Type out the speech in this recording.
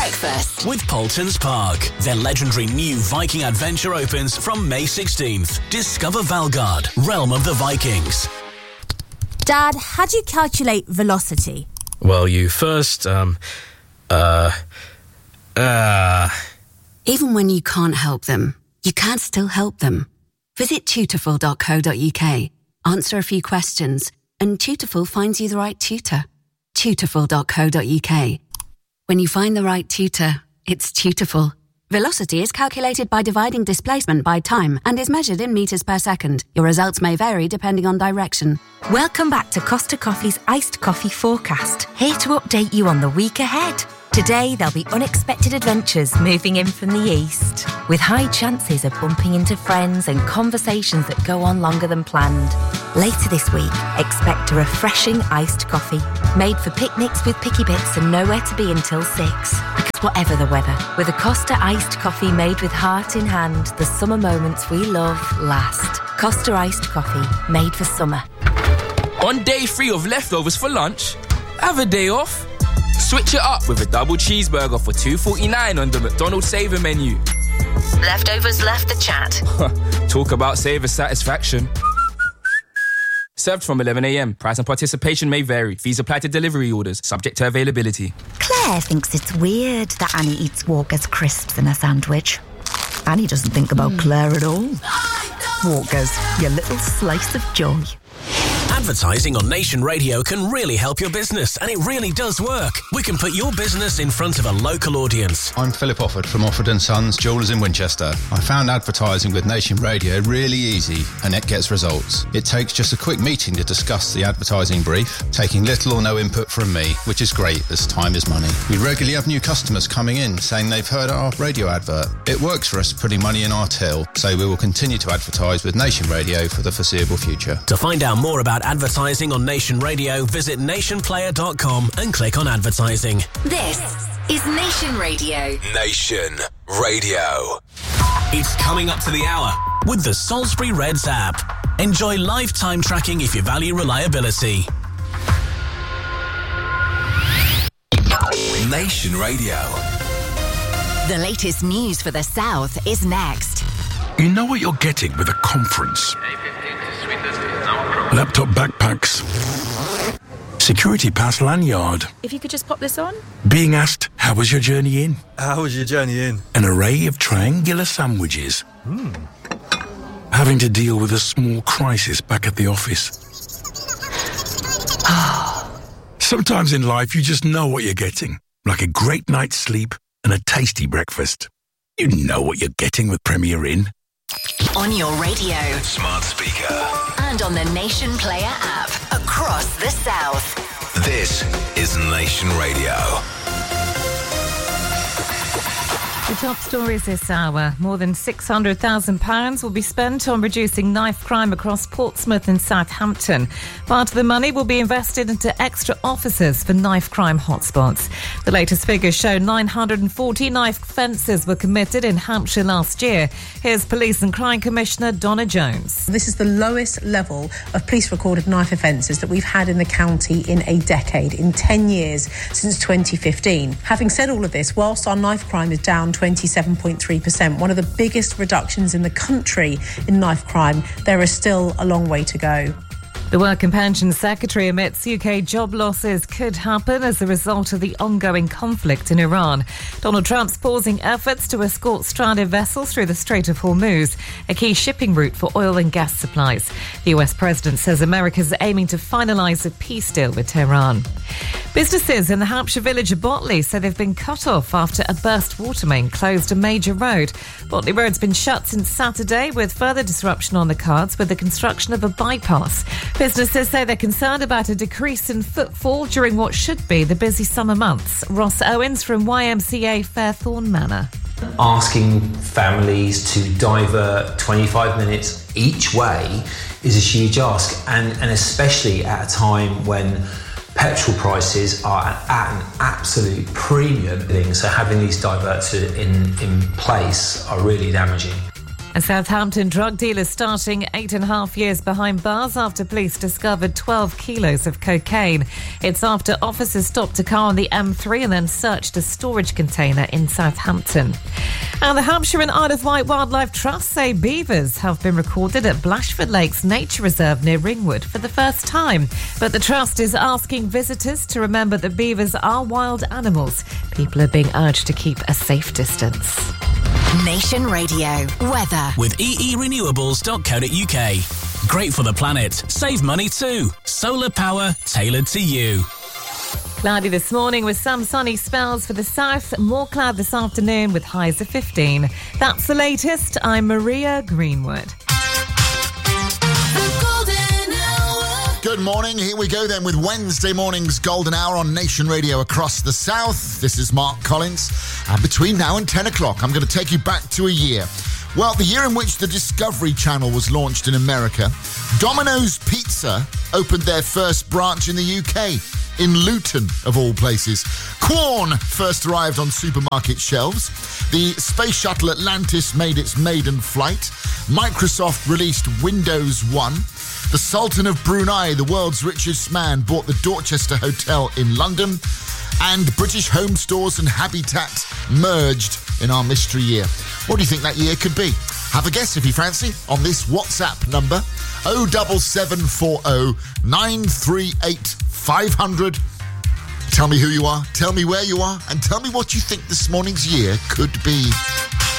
Breakfast with Paultons Park. Their legendary new Viking adventure opens from May 16th. Discover Valgard, realm of the Vikings. Dad, how do you calculate velocity? Well, you first, Even when you can't help them, you can still help them. Visit tutorful.co.uk, answer a few questions, and Tutorful finds you the right tutor. Tutorful.co.uk. When you find the right tutor, it's Tutorful. Velocity is calculated by dividing displacement by time and is measured in metres per second. Your results may vary depending on direction. Welcome back to Costa Coffee's Iced Coffee Forecast. Here to update you on the week ahead. Today, there'll be unexpected adventures moving in from the east, with high chances of bumping into friends and conversations that go on longer than planned. Later this week, expect a refreshing iced coffee, made for picnics with picky bits and nowhere to be until 6. Because whatever the weather, with a Costa iced coffee made with heart in hand, the summer moments we love last. Costa iced coffee, made for summer. On day 3 of leftovers for lunch, have a day off. Switch it up with a double cheeseburger for $2.49 on the McDonald's Saver menu. Leftovers left the chat. Talk about Saver satisfaction. Served from 11 a.m. Price and participation may vary. Fees apply to delivery orders, subject to availability. Claire thinks it's weird that Annie eats Walker's crisps in a sandwich. Annie doesn't think about Claire at all. Walker's, your little slice of joy. Advertising on Nation Radio can really help your business, and it really does work. We can put your business in front of a local audience. I'm Philip Offord from Offord & Sons Jewellers in Winchester. I found advertising with Nation Radio really easy, and it gets results. It takes just a quick meeting to discuss the advertising brief, taking little or no input from me, which is great as time is money. We regularly have new customers coming in saying they've heard our radio advert. It works for us putting money in our till, so we will continue to advertise with Nation Radio for the foreseeable future. To find out more about advertising on Nation Radio, visit nationplayer.com and click on advertising. This is Nation Radio. Nation Radio. It's coming up to the hour with the Salisbury Reds app. Enjoy lifetime tracking if you value reliability. Nation Radio. The latest news for the South is next. You know what you're getting with a conference. Laptop backpacks. Security pass lanyard. If you could just pop this on. Being asked, how was your journey in? How was your journey in? An array of triangular sandwiches. Having to deal with a small crisis back at the office. Sometimes in life you just know what you're getting. Like a great night's sleep and a tasty breakfast. You know what you're getting with Premier Inn. On your radio. Smart speaker. And on the Nation Player app. Across the South. This is Nation Radio. The top stories this hour. More than £600,000 will be spent on reducing knife crime across Portsmouth and Southampton. Part of the money will be invested into extra officers for knife crime hotspots. The latest figures show 940 knife offences were committed in Hampshire last year. Here's Police and Crime Commissioner Donna Jones. This is the lowest level of police-recorded knife offences that we've had in the county in a decade, in 10 years since 2015. Having said all of this, whilst our knife crime is down 27.3%, one of the biggest reductions in the country in knife crime, there is still a long way to go. The Work and Pensions Secretary admits UK job losses could happen as a result of the ongoing conflict in Iran. Donald Trump's pausing efforts to escort stranded vessels through the Strait of Hormuz, a key shipping route for oil and gas supplies. The US President says America's aiming to finalise a peace deal with Tehran. Businesses in the Hampshire village of Botley say they've been cut off after a burst water main closed a major road. Botley Road's been shut since Saturday, with further disruption on the cards with the construction of a bypass. Businesses say they're concerned about a decrease in footfall during what should be the busy summer months. Ross Owens from YMCA Fairthorne Manor. Asking families to divert 25 minutes each way is a huge ask, and especially at a time when petrol prices are at an absolute premium. So having these diverts in place are really damaging. A Southampton drug dealer starting 8.5 years behind bars after police discovered 12 kilos of cocaine. It's after officers stopped a car on the M3 and then searched a storage container in Southampton. And the Hampshire and Isle of Wight Wildlife Trust say beavers have been recorded at Blashford Lakes Nature Reserve near Ringwood for the first time. But the Trust is asking visitors to remember that beavers are wild animals. People are being urged to keep a safe distance. Nation Radio weather with eerenewables.co.uk. Great for the planet. Save money too. Solar power tailored to you. Cloudy this morning with some sunny spells for the south. More cloud this afternoon with highs of 15. That's the latest. I'm Maria Greenwood. Good morning. Here we go then with Wednesday morning's Golden Hour on Nation Radio across the south. This is Mark Collins. And between now and 10 o'clock, I'm going to take you back to a year. Well, the year in which the Discovery Channel was launched in America. Domino's Pizza opened their first branch in the UK, in Luton, of all places. Quorn first arrived on supermarket shelves. The Space Shuttle Atlantis made its maiden flight. Microsoft released Windows 1. The Sultan of Brunei, the world's richest man, bought the Dorchester Hotel in London. And British Home Stores and Habitat merged in our mystery year. What do you think that year could be? Have a guess if you fancy on this WhatsApp number 07740 938 500. Tell me who you are, tell me where you are, and tell me what you think this morning's year could be.